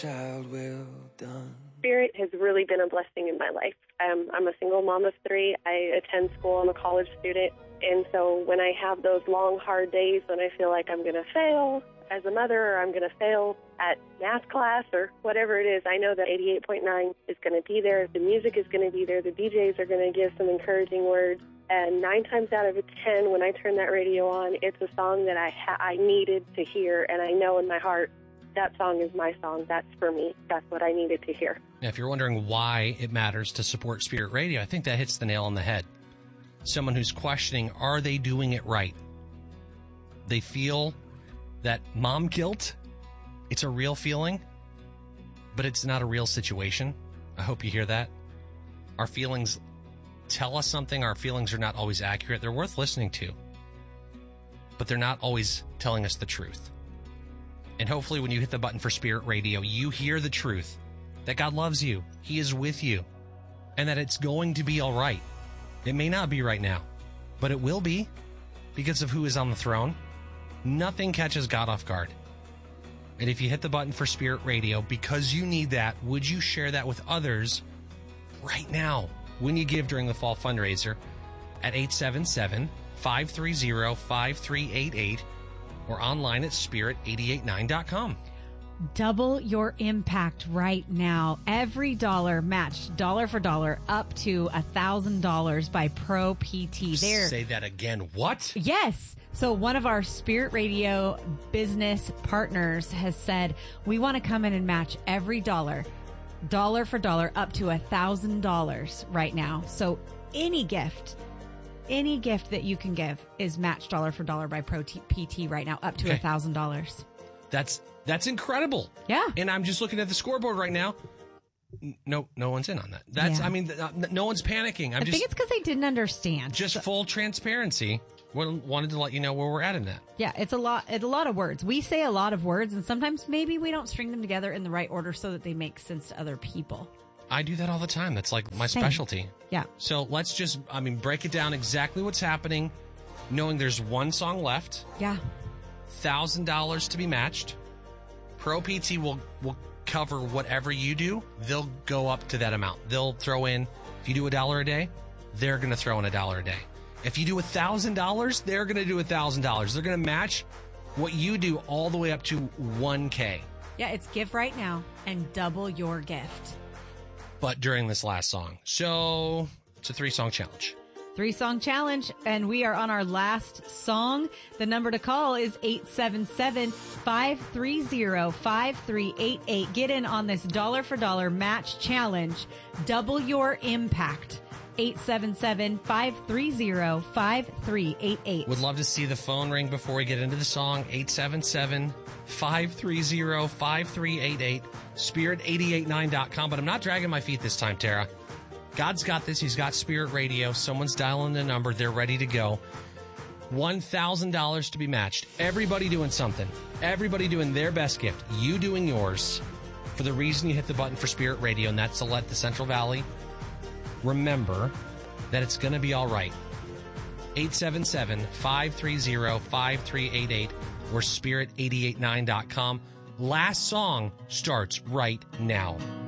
Child well done. Spirit has really been a blessing in my life. I'm a single mom of 3. I attend school. I'm a college student. And so when I have those long, hard days when I feel like I'm going to fail as a mother or I'm going to fail at math class or whatever it is, I know that 88.9 is going to be there. The music is going to be there. The DJs are going to give some encouraging words. And 9 times out of 10, when I turn that radio on, it's a song that I needed to hear. And I know in my heart, that song is my song. That's for me. That's what I needed to hear. Now, if you're wondering why it matters to support Spirit Radio, I think that hits the nail on the head. Someone who's questioning, are they doing it right? They feel that mom guilt, it's a real feeling, but it's not a real situation. I hope you hear that. Our feelings tell us something. Our feelings are not always accurate. They're worth listening to, but they're not always telling us the truth. And hopefully when you hit the button for Spirit Radio, you hear the truth that God loves you, He is with you, and that it's going to be all right. It may not be right now, but it will be because of who is on the throne. Nothing catches God off guard. And if you hit the button for Spirit Radio because you need that, would you share that with others right now when you give during the fall fundraiser at 877-530-5388 or online at spirit889.com. Double your impact right now. Every dollar matched dollar for dollar up to $1,000 by Pro PT. Say that again. What? Yes. So one of our Spirit Radio business partners has said, we want to come in and match every dollar for dollar up to $1,000 right now. So any gift that you can give is matched dollar for dollar by Pro PT right now up to $1,000. That's incredible. Yeah. And I'm just looking at the scoreboard right now. No one's in on that. I mean, no one's panicking. I think it's because they didn't understand. Just full transparency. Wanted to let you know where we're at in that. Yeah, it's a lot of words. We say a lot of words, and sometimes maybe we don't string them together in the right order so that they make sense to other people. I do that all the time. That's like my specialty. Yeah. So let's just, break it down exactly what's happening, knowing there's one song left. Yeah. $1,000 to be matched. Pro PT will cover whatever you do. They'll go up to that amount. They'll throw in, if you do $1 a day, they're going to throw in $1 a day. If you do $1,000, they're going to do $1,000. They're going to match what you do all the way up to $1,000. Yeah, it's give right now and double your gift. But during this last song. So it's a 3-song challenge. 3-song challenge, and we are on our last song. The number to call is 877-530-5388. Get in on this dollar for dollar match challenge. Double your impact. 877-530-5388. Would love to see the phone ring before we get into the song. 877-530-5388. Spirit889.com. But I'm not dragging my feet this time, Tara. God's got this. He's got Spirit Radio. Someone's dialing the number. They're ready to go. $1,000 to be matched. Everybody doing something. Everybody doing their best gift. You doing yours for the reason you hit the button for Spirit Radio, and that's to let the Central Valley remember that it's going to be all right. 877-530-5388 or spirit889.com. Last song starts right now.